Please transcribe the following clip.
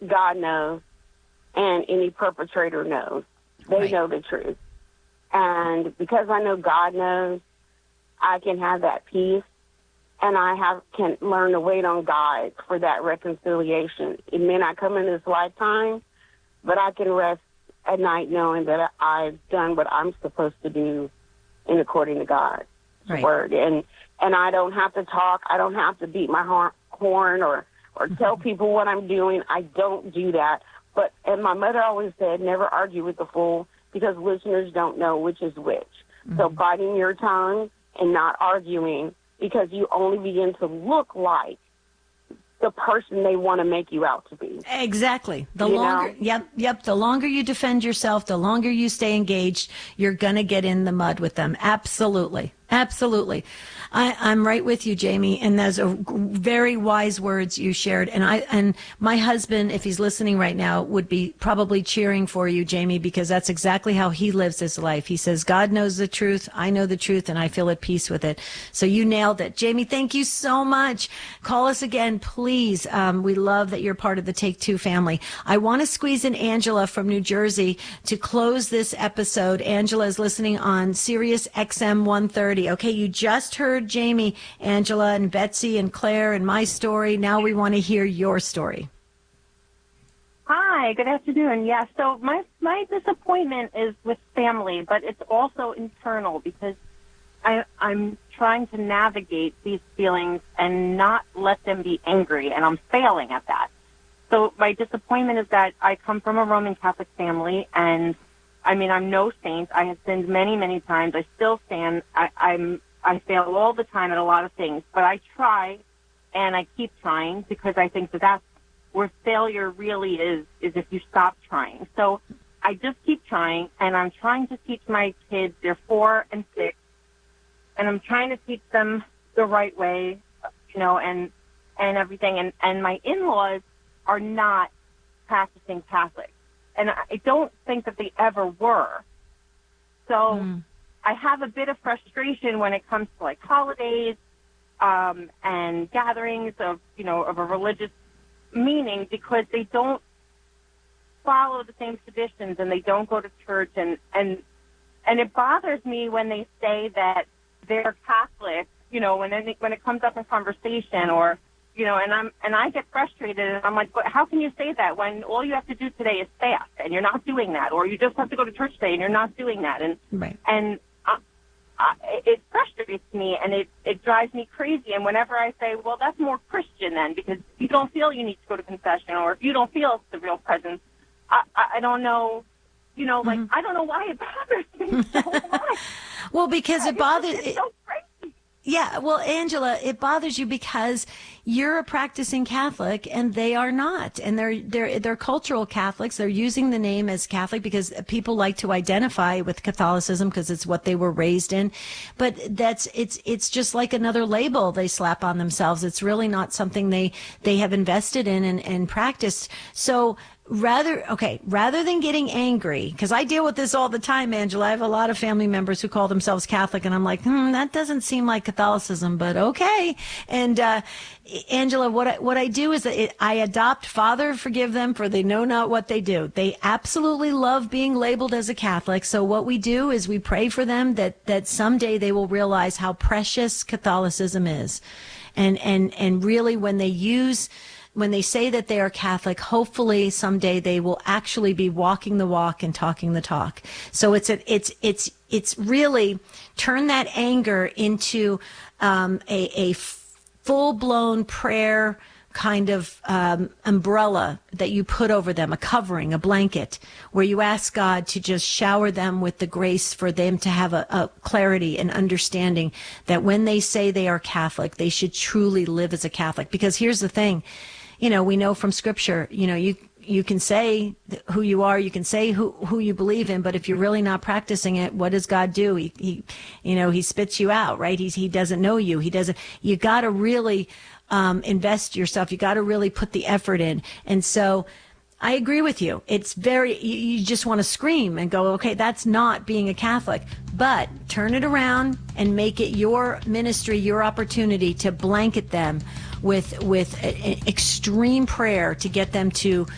God knows, and any perpetrator knows. They know the truth. And because I know God knows, I can have that peace, and can learn to wait on God for that reconciliation. It may not come in this lifetime, but I can rest at night knowing that I've done what I'm supposed to do in according to God's word. And I don't have to talk. I don't have to beat my horn or tell people what I'm doing. I don't do that. And my mother always said, never argue with the fool, because listeners don't know which is which. So biting your tongue and not arguing, because you only begin to look like the person they want to make you out to be. Exactly. The longer you defend yourself, the longer you stay engaged, you're going to get in the mud with them. Absolutely. Absolutely. I'm right with you, Jamie. And those are very wise words you shared. And my husband, if he's listening right now, would be probably cheering for you, Jamie, because that's exactly how he lives his life. He says, God knows the truth. I know the truth, and I feel at peace with it. So you nailed it. Jamie, thank you so much. Call us again, please. We love that you're part of the Take Two family. I want to squeeze in Angela from New Jersey to close this episode. Angela is listening on Sirius XM 130. Okay, you just heard Jamie, Angela, and Betsy, and Claire, and my story. Now we want to hear your story. Hi, good afternoon. Yeah, so my disappointment is with family, but it's also internal, because I'm trying to navigate these feelings and not let them be angry, and I'm failing at that. So my disappointment is that I come from a Roman Catholic family, and I mean, I'm no saint. I have sinned many, many times. I still stand. I fail all the time at a lot of things, but I try, and I keep trying, because I think that's where failure really is if you stop trying. So I just keep trying, and I'm trying to teach my kids. They're 4 and 6, and I'm trying to teach them the right way, and everything. And my in-laws are not practicing Catholic. And I don't think that they ever were. So I have a bit of frustration when it comes to, like, holidays and gatherings of a religious meaning, because they don't follow the same traditions, and they don't go to church. And it bothers me when they say that they're Catholic, when it comes up in conversation, or and I get frustrated, and I'm like, but how can you say that when all you have to do today is fast, and you're not doing that, or you just have to go to church today and you're not doing that, and it frustrates me, and it drives me crazy. And whenever I say, well, that's more Christian then, because you don't feel you need to go to confession, or if you don't feel it's the real presence, I don't know, like, I don't know why it bothers me so much. Well, because it bothers. It's so crazy. Yeah, well, Angela, it bothers you because you're a practicing Catholic and they are not, and they're cultural Catholics. They're using the name as Catholic because people like to identify with Catholicism because it's what they were raised in. But it's just like another label they slap on themselves. It's really not something they have invested in and practiced. So rather than getting angry, because I deal with this all the time, Angela. I have a lot of family members who call themselves Catholic, and I'm like, that doesn't seem like Catholicism, but okay. And Angela, what I do is I adopt, Father, forgive them, for they know not what they do. They absolutely love being labeled as a Catholic. So what we do is we pray for them that someday they will realize how precious Catholicism is, and really when they say that they are Catholic, hopefully someday they will actually be walking the walk and talking the talk. So it's really turn that anger into a full-blown prayer kind of umbrella that you put over them, a covering, a blanket, where you ask God to just shower them with the grace for them to have a clarity and understanding that when they say they are Catholic, they should truly live as a Catholic. Because here's the thing, we know from Scripture, you can say who you are, you can say who you believe in, but if you're really not practicing it, what does God do? He spits you out, right? He doesn't know you. You got to really invest yourself. You got to really put the effort in. And so I agree with you. It's you just want to scream and go, okay, that's not being a Catholic. But turn it around and make it your ministry, your opportunity to blanket them with extreme prayer to get them to